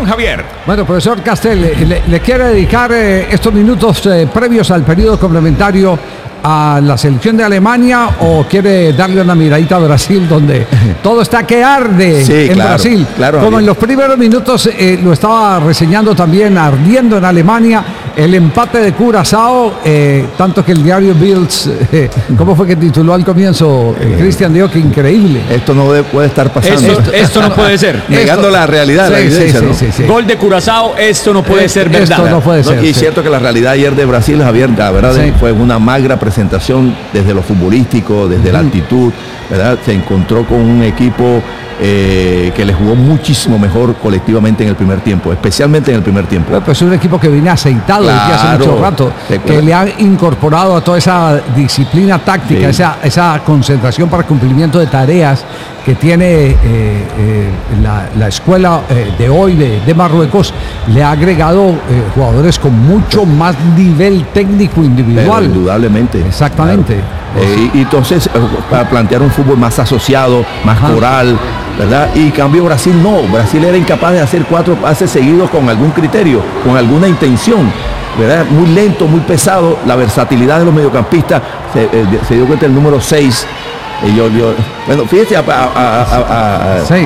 Javier. Bueno, profesor Castel, ¿le quiere dedicar estos minutos previos al periodo complementario a la selección de Alemania o quiere darle una miradita a Brasil donde todo está que arde en Brasil? Claro, como en los primeros minutos lo estaba reseñando también, ardiendo en Alemania el empate de Curazao, tanto que el diario Bilds, ¿cómo fue que tituló al comienzo? Cristian dijo que increíble. Esto no puede estar pasando. Esto no puede ser. Negando la realidad, la evidencia, ¿no? Sí. Gol de Curazao, esto no puede ser verdad. Esto no puede ser. Y es cierto que la realidad ayer de Brasil, Javier, la verdad fue una magra presentación desde lo futbolístico, desde la actitud, ¿verdad? Se encontró con un equipo que le jugó muchísimo mejor colectivamente en el primer tiempo, especialmente en el primer tiempo. Pues es un equipo que viene aceitado desde hace mucho rato, que le han incorporado a toda esa disciplina táctica, esa concentración para cumplimiento de tareas que tiene la escuela de hoy de Marruecos. Le ha agregado jugadores con mucho más nivel técnico individual. Pero indudablemente. Exactamente. Claro. Y entonces, para plantear un fútbol más asociado, más coral, ¿verdad? Y en cambio Brasil no. Brasil era incapaz de hacer 4 pases seguidos con algún criterio, con alguna intención, ¿verdad? Muy lento, muy pesado. La versatilidad de los mediocampistas, se dio cuenta el número 6. Bueno, fíjese,